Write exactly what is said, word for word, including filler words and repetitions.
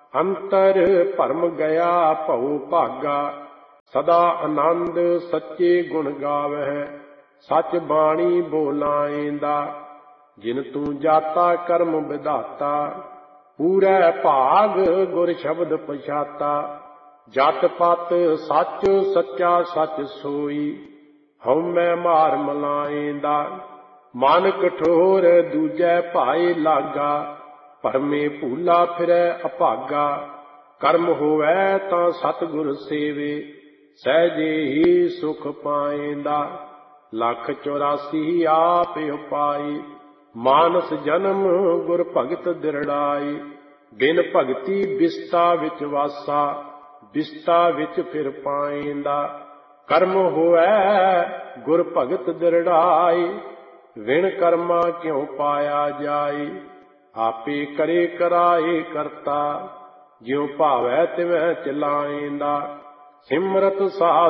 ਅੰਤਰ ਭਰਮ ਗਿਆ ਭਉ ਭਾਗਾ। ਸਦਾ ਆਨੰਦ ਸੱਚੇ ਗੁਣ ਗਾਵਹਿ, ਸਚ ਬਾਣੀ ਬੋਲਾਏਂਦਾ। ਜਿਨ ਤੂੰ ਜਾਤਾ ਕਰਮ ਵਿਧਾਤਾ, ਪੂਰੈ ਭਾਗ ਗੁਰ ਸ਼ਬਦ ਪਛਾਤਾ। ਜਤ ਪਤ ਸੱਚ ਸੱਚਾ ਸੱਚ ਸੋਈ, ਹਉਮੈ ਮਾਰ ਮਲਾਏਂਦਾ। ਮਨ ਕਠੋਰ ਦੂਜੈ ਭਾਏ ਲਾਗਾ, ਭਰਮੇ ਭੂਲਾ ਫਿਰੈ ਅਭਾਗਾ। ਕਰਮ ਹੋਵੈ ਤਾਂ ਸਤਿਗੁਰ ਸੇਵੇ, ਸਹਿਜੇ ਹੀ ਸੁਖ ਪਾਏਂਦਾ। ਲੱਖ ਚੁਰਾਸੀ ਆਪ ਉਪਾਈ, ਮਾਨਸ ਜਨਮ ਗੁਰ ਭਗਤ ਦਿਰੜਾਈ। ਬਿਨ ਭਗਤੀ ਬਿਸਤਾ ਵਿੱਚ ਵਾਸਾ, ਬਿਸਤਾ ਵਿੱਚ ਫਿਰ ਪਾਏਂਦਾ। ਕਰਮ ਹੋਵੈ ਗੁਰ ਭਗਤ ਦਿਰੜਾਈ, ਵਿਣ ਕਰਮਾ ਕਿਉ ਪਾਇਆ ਜਾਈ। ਆਪੇ ਕਰੇ ਕਰਾਏ ਕਰਤਾ, ਜਿਉ ਭਾਵੈ ਤਿਵੈ ਚਲਾਏਂਦਾ। ਸਿਮਰਤ ਸਾਧ